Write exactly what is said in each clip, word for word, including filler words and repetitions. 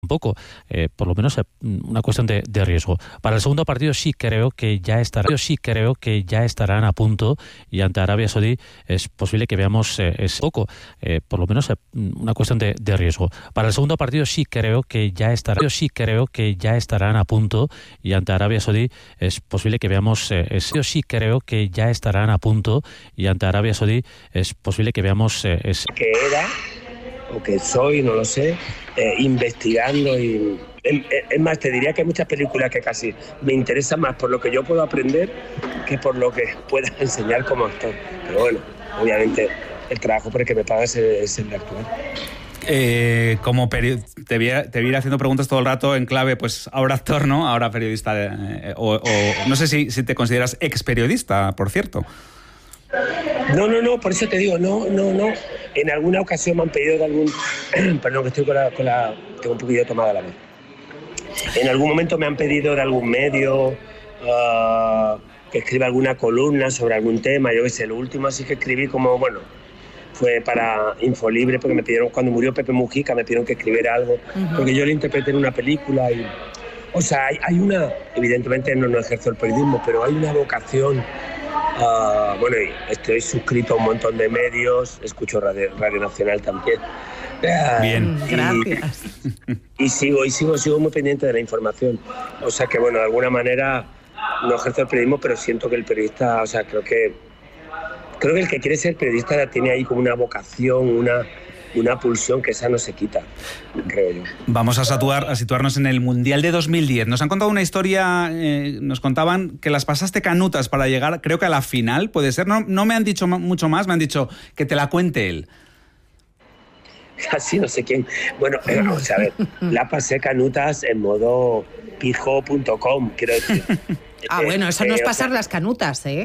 un poco, eh, por lo menos eh, una cuestión de, de riesgo. Para el segundo partido sí creo que ya estará, yo sí creo que ya estarán a punto, y ante Arabia Saudí es posible que veamos eh, ese poco, eh, por lo menos eh, una cuestión de, de riesgo. Para el segundo partido sí creo que ya estará, yo sí creo que ya estarán a punto, y ante Arabia Saudí es posible que veamos eh, ese, yo sí creo que ya estarán a punto, y ante Arabia Saudí es posible que veamos eh, ese. Que era o que soy, no lo sé, eh, investigando y... Es más, te diría que hay muchas películas que casi me interesan más por lo que yo puedo aprender que por lo que pueda enseñar como actor. Pero bueno, obviamente el trabajo por el que me pagas es el de actuar. Eh, como peri- te vi, te vi haciendo preguntas todo el rato en clave, pues ahora actor, ¿no? Ahora periodista. Eh, o, o no sé si, si te consideras ex periodista, por cierto. No, no, no, por eso te digo, no, no, no. En alguna ocasión me han pedido de algún... Perdón, que estoy con la, con la... Tengo un poquillo tomada la voz. En algún momento me han pedido de algún medio uh, que escriba alguna columna sobre algún tema, yo qué sé, lo último así que escribí como, bueno, fue para Infolibre, porque me pidieron, cuando murió Pepe Mujica, me pidieron que escribiera algo, uh-huh. porque yo lo interpreté en una película y... O sea, hay, hay una... Evidentemente no, no ejerzo el periodismo, pero hay una vocación... Uh, bueno, estoy suscrito a un montón de medios, escucho Radio, Radio Nacional también. Uh, Bien, y, gracias. Y sigo, y sigo, sigo muy pendiente de la información. O sea que, bueno, de alguna manera no ejerzo el periodismo, pero siento que el periodista, o sea, creo que creo que el que quiere ser periodista tiene ahí como una vocación, una... una pulsión que esa no se quita, creo yo. Vamos a, situar, a situarnos en el Mundial de dos mil diez. Nos han contado una historia, eh, nos contaban que las pasaste canutas para llegar, creo que a la final, puede ser. No, no me han dicho mucho más, me han dicho que te la cuente él. Casi no sé quién. Bueno, eh, vamos a ver, la pasé canutas en modo pijo punto com, quiero decir. Ah, eh, bueno, eso eh, no es pasar sea, las canutas, ¿eh?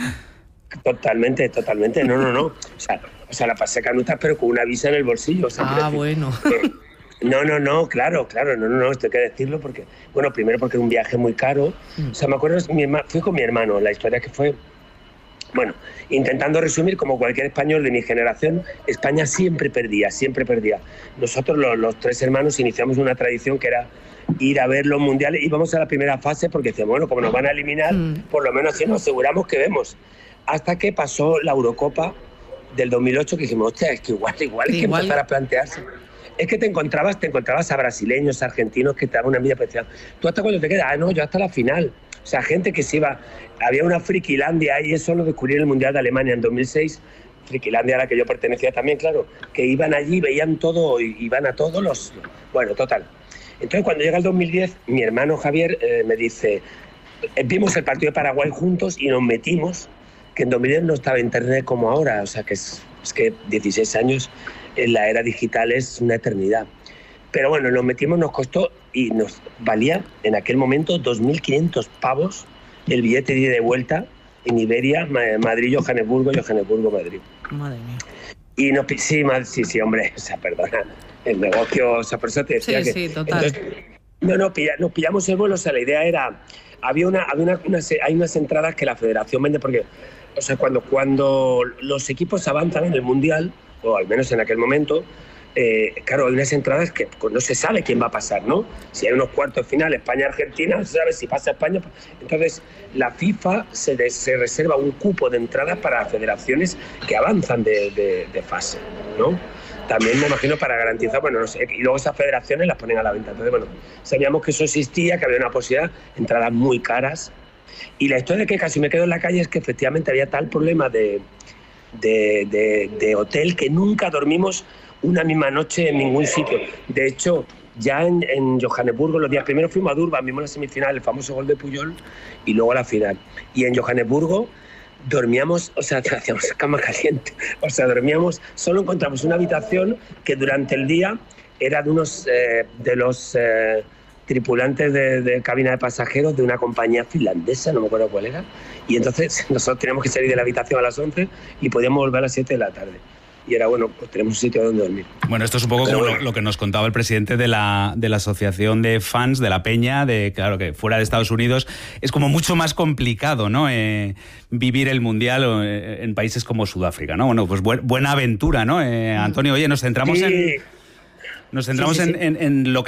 Totalmente, totalmente. No, no, no. O sea, o sea, la pasé canutas, pero con una visa en el bolsillo. O sea, ah, bueno. Eh, no, no, no, claro, claro, no, no, no, esto hay que decirlo porque, bueno, primero porque era un viaje muy caro. Mm. O sea, me acuerdo, mi herma, fui con mi hermano, la historia que fue, bueno, intentando resumir, como cualquier español de mi generación, España siempre perdía, siempre perdía. Nosotros, los, los tres hermanos, iniciamos una tradición que era ir a ver los mundiales, íbamos a la primera fase porque decíamos, bueno, como nos van a eliminar, mm. por lo menos así nos aseguramos que vemos. Hasta que pasó la Eurocopa del dos mil ocho, que dijimos, hostia, es que igual, igual hay que igual. empezar a plantearse. Es que te encontrabas, te encontrabas a brasileños, argentinos que te daban una envidia especial. ¿Tú hasta cuándo te quedas? Ah, no, yo hasta la final. O sea, gente que se iba... Había una Frikilandia y eso lo descubrí en el Mundial de Alemania en dos mil seis. Frikilandia a la que yo pertenecía también, claro. Que iban allí, veían todo, iban a todos los... Bueno, total. Entonces, cuando llega el dos mil diez, mi hermano Javier eh, me dice... Vimos el partido de Paraguay juntos y nos metimos... que en dos mil diez no estaba internet como ahora, o sea que es, es que dieciséis años en la era digital es una eternidad. Pero bueno, nos metimos, nos costó y nos valía en aquel momento dos mil quinientos pavos el billete de ida y de vuelta en Iberia, Madrid, Johannesburgo, Johannesburgo, Madrid. Madre mía. Y nos, sí, sí, sí, hombre, o sea, perdona, el negocio, o sea, por eso te decía sí, que... Sí, total. Entonces, no, no, nos pillamos el vuelo, o sea, la idea era... Había una, había una, una, hay unas entradas que la federación vende porque... O sea, cuando, cuando los equipos avanzan en el Mundial, o al menos en aquel momento, eh, claro, hay unas entradas que no se sabe quién va a pasar, ¿no? Si hay unos cuartos de final, España-Argentina, no se sabe si pasa España. Entonces, la FIFA se, de, se reserva un cupo de entradas para federaciones que avanzan de, de, de fase, ¿no? También me imagino para garantizar, bueno, no sé, y luego esas federaciones las ponen a la venta. Entonces, bueno, sabíamos que eso existía, que había una posibilidad, entradas muy caras. Y la historia de que casi me quedo en la calle es que efectivamente había tal problema de, de, de, de hotel que nunca dormimos una misma noche en ningún sitio. De hecho, ya en, en Johannesburgo, los días primeros fuimos a Durban, vimos la semifinal, el famoso gol de Puyol, y luego la final. Y en Johannesburgo dormíamos, o sea, hacíamos cama caliente, o sea, dormíamos, solo encontramos una habitación que durante el día era de unos eh, de los... Eh, tripulantes de, de cabina de pasajeros de una compañía finlandesa, no me acuerdo cuál era, y entonces nosotros teníamos que salir de la habitación a las once y podíamos volver a las siete de la tarde. Y era, bueno, pues tenemos un sitio donde dormir. Bueno, esto es un poco Pero como bueno. lo, lo que nos contaba el presidente de la, de la asociación de fans de la Peña, de claro que fuera de Estados Unidos es como mucho más complicado, ¿no? Eh, vivir el Mundial eh, en países como Sudáfrica, ¿no? Bueno, pues bu- buena aventura, ¿no? Eh, Antonio, oye, nos centramos sí. en... Nos centramos sí, sí, sí. En, en, en lo que